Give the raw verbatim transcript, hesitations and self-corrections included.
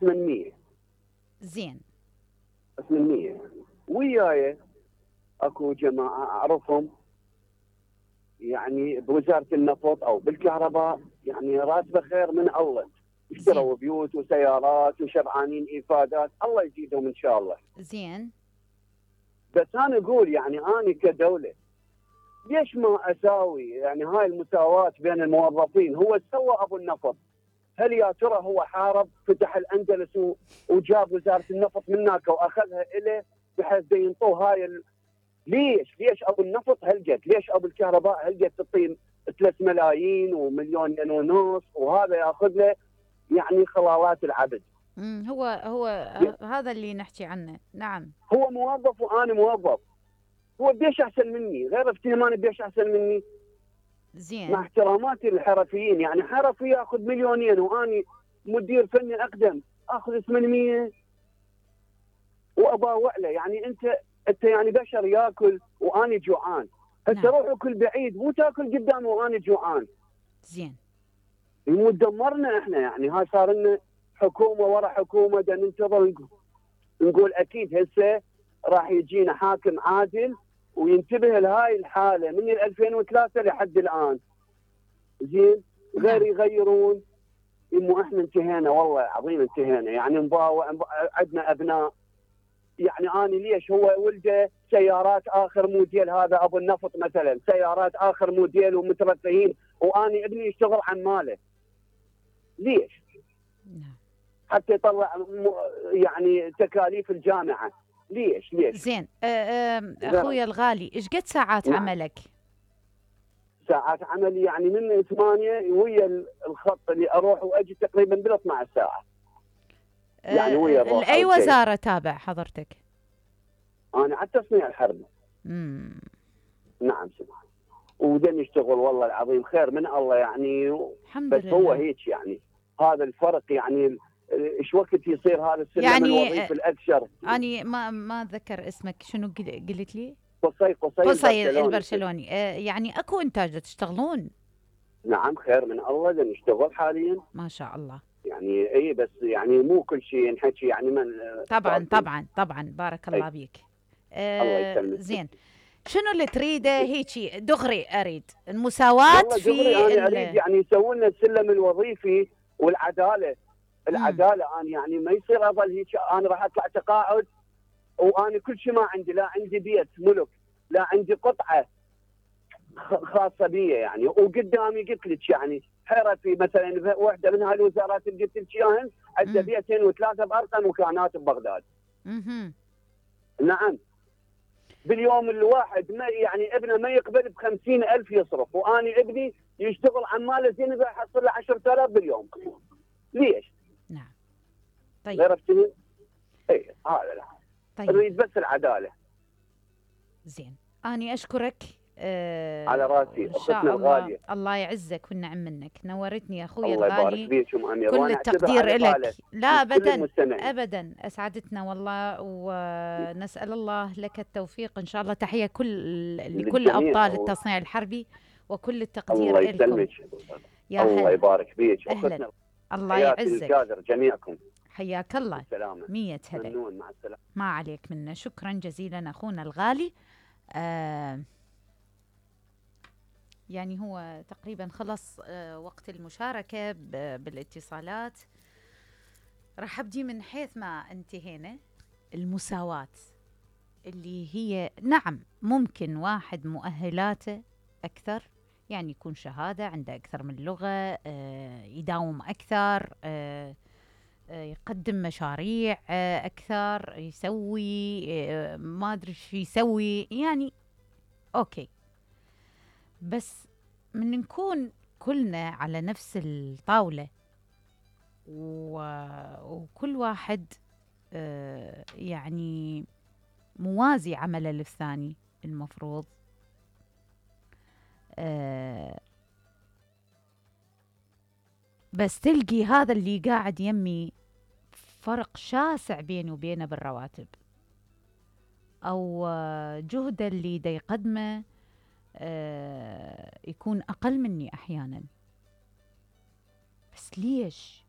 ثمانمية. زين. ثمانمية وياي اكو جماعه اعرفهم يعني بوزاره النفط او بالكهرباء، يعني راتبه خير من الله، اشتروا بيوت وسيارات وشبعانين افادات، الله يزيدهم ان شاء الله. زين. بس انا اقول يعني انا كدوله ليش ما اساوي يعني هاي المساواه بين الموظفين؟ هو سوى ابو النفط، هل يا ترى هو حارب فتح الاندلس وجاب وزاره النفط من هناك واخذها اليه بحيث ينطوه هاي ال... ليش؟ ليش ابو النفط هلقت؟ ليش ابو الكهرباء هلقت تعطيه ثلاث ملايين ومليون ونص وهذا ياخذ له يعني خلالات العبد؟ امم هو هو هذا اللي نحكي عنه. نعم. هو موظف وانا موظف، هو بيش احسن مني؟ غير افتهمان بيش احسن مني؟ زين. مع احتراماتي للحرفيين، يعني حرفي ياخذ مليونين واني مدير فني اقدم اخذ ثمانمية واباوع له. يعني انت انت يعني بشر ياكل واني جوعان، هسه نعم. روح اكل بعيد مو تاكل قدامي واني جوعان. زين. مو دمرنا احنا، يعني هاي صار لنا حكومه ورا حكومه، دا ننتظر نقول اكيد هسه راح يجينا حاكم عادل وينتبه لهاي الحاله من ألفين وثلاثة لحد الان. زين. غير يغيرون يمو احنا انتهينا، والله العظيم انتهينا، يعني مباوع عندنا ابناء، يعني انا ليش هو ولده سيارات اخر موديل، هذا ابو النفط مثلا سيارات اخر موديل ومترفهين، واني ابني يشتغل عماله ليش؟ نعم. حتى يطلع يعني تكاليف الجامعه ليش؟ ليش؟ زين. أه أه اخوي الغالي، ايش قد ساعات نعم. عملك؟ ساعات عملي يعني من ثمانية ويا الخط اللي اروح واجي تقريبا بال اثنتي عشرة ساعه. يعني ويا أه الروح. لاي وزاره تابع حضرتك؟ انا على التصنيع الحربي. امم نعم سمعت. وده نشتغل والله العظيم خير من الله يعني. الحمد بس لله. هو هيك يعني هذا الفرق، يعني ايش وقت يصير هذا السلم يعني الوظيفي الاكثر؟ اني ما ما اتذكر اسمك، شنو قلت لي؟ قصي قصي قصي البرشلوني. البرشلوني. آه يعني اكو انتاج تشتغلون؟ نعم خير من الله، ده نشتغل حاليا ما شاء الله. يعني اي بس يعني مو كل شيء نحكي يعني من طبعا طبعا طبعا بارك الله بيك. آه الله يسلمك. زين. شنو اللي تريده هيجي دغري؟ اريد المساواة في دغري انا اريد يعني يسوون لنا السلم الوظيفي والعداله. العداله انا يعني ما يصير اظل هيك انا راح اطلع تقاعد وانا كل شيء ما عندي، لا عندي بيت ملك، لا عندي قطعه خاصه بي يعني، وقدامي قلت لك يعني حرفي مثلا واحده من هالوزارات اللي قلت لك اياهن عنده بيتين وثلاثه بارقى مكانات ببغداد. اها. نعم. باليوم الواحد ما يعني ابنه ما يقبل بخمسين ألف يصرف، واني ابني يشتغل عماله زين يحصل له عشرة آلاف باليوم. ليش؟ نعم. طيب. عرفتني؟ اي هذا لا. طيب. اريد بس العداله. زين. اني اشكرك. أه على راسي اختنا الغاليه. الله يعزك والنعم منك، نورتني يا اخوي الله الغالي. يبارك فيك ام امير، كل التقدير لك. لا ابدا ابدا، اسعدتنا والله، ونسال الله لك التوفيق ان شاء الله. تحيه كل لكل ابطال التصنيع الحربي وكل التقدير الله لكم. يا الله يبارك فيك اختنا. الله يعزك. القادر جميعكم. حياك الله. السلامه. مية هلا. ممنون. مع السلامه. ما عليك منا. شكرا جزيلا اخونا الغالي. آه يعني هو تقريبا خلص آه وقت المشاركة بالاتصالات. راح أبدي من حيث ما انتهينا. المساواة اللي هي نعم ممكن واحد مؤهلاته أكثر، يعني يكون شهادة عنده أكثر من لغة، آه يداوم أكثر، آه آه يقدم مشاريع آه أكثر، يسوي آه ما أدري شو يسوي يعني. أوكي. بس من نكون كلنا على نفس الطاولة و... وكل واحد آه يعني موازي عمله للثاني المفروض، آه بس تلقي هذا اللي قاعد يمي فرق شاسع بينه وبينه بالرواتب، أو آه جهده اللي دا يقدمه آه يكون أقل مني أحيانا. بس ليش؟